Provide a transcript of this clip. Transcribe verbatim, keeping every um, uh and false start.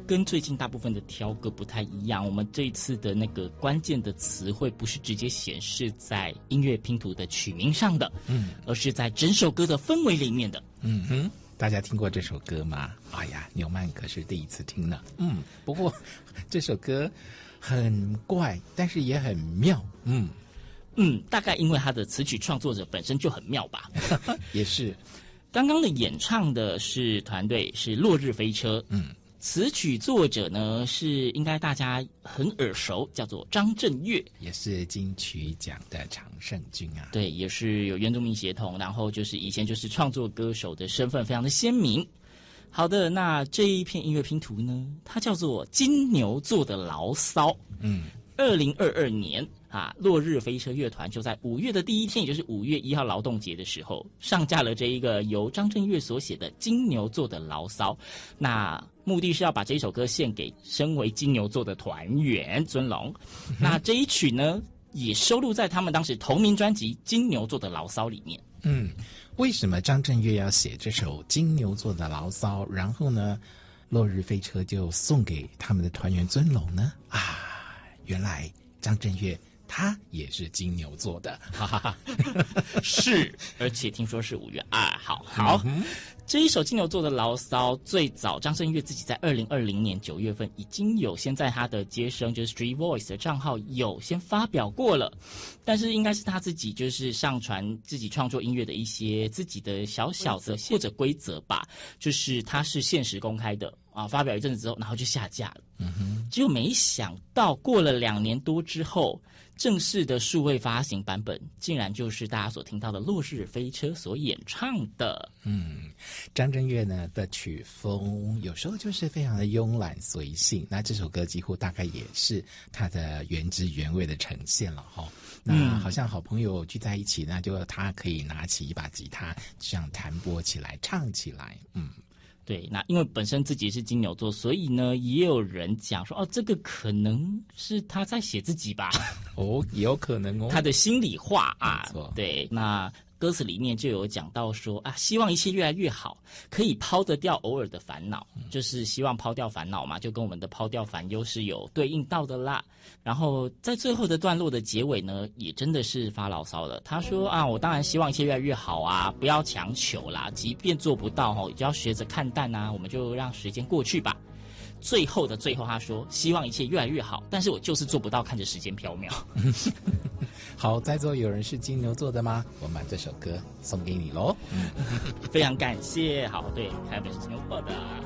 跟最近大部分的挑歌不太一样，我们这一次的那个关键的词汇不是直接显示在音乐拼图的曲名上的，嗯，而是在整首歌的氛围里面的。 嗯哼，大家听过这首歌吗？哎呀，纽曼可是第一次听呢。嗯，不过这首歌很怪，但是也很妙。嗯嗯，大概因为他的词曲创作者本身就很妙吧。 也是。 刚刚的演唱的是团队是落日飞车，嗯，词曲作者呢是应该大家很耳熟，叫做张震岳， 也是金曲奖的常胜军啊。 对，也是有原住民血统，然后就是以前就是创作歌手的身份非常的鲜明。好的，那这一片音乐拼图呢，它叫做金牛座的牢骚。嗯，二零二二年啊，落日飞车乐团就在五月的第一天，也就是五月一号劳动节的时候，上架了这一个由张震岳所写的《金牛座的牢骚》。那目的是要把这一首歌献给身为金牛座的团员尊龙。那这一曲呢，也收录在他们当时同名专辑《金牛座的牢骚》里面。 嗯，为什么张震岳要写这首《金牛座的牢骚》，然后呢，落日飞车就送给他们的团员尊龙呢？啊，原来张震岳他也是金牛座的，哈哈哈。 是，而且听说是五月二号。好，嗯、这一首金牛座的牢骚，最早张震岳自己在二零二零年九月份已经有先在他的接生就是 Street Voice 的账号有先发表过了，但是应该是他自己就是上传自己创作音乐的一些自己的小小的或者规则吧，就是他是限时公开的。啊，发表一阵子之后，然后就下架了。嗯哼，结果没想到过了两年多之后，正式的数位发行版本，竟然就是大家所听到的《落日飞车》所演唱的。 嗯，张震岳呢的曲风有时候就是非常的慵懒随性，那这首歌几乎大概也是他的原汁原味的呈现了哈。那好像好朋友聚在一起，那就他可以拿起一把吉他，这样弹拨起来，唱起来。嗯。 对，那因为本身自己是金牛座，所以呢，也有人讲说，哦，这个可能是他在写自己吧？ 哦，也有可能哦， 他的心里话啊。 没错， 对，那歌词里面就有讲到说啊，希望一切越来越好，可以抛得掉偶尔的烦恼，嗯、就是希望抛掉烦恼嘛，就跟我们的抛掉烦忧是有对应到的啦。然后在最后的段落的结尾呢，也真的是发牢骚了。他说啊，我当然希望一切越来越好啊，不要强求啦，即便做不到哦，也就要学着看淡啊，我们就让时间过去吧。最后的最后，他说希望一切越来越好，但是我就是做不到，看着时间飘渺。 好，在座有人是金牛座的吗？我们把这首歌送给你喽。 非常感谢。好，对，还有本是金牛座的。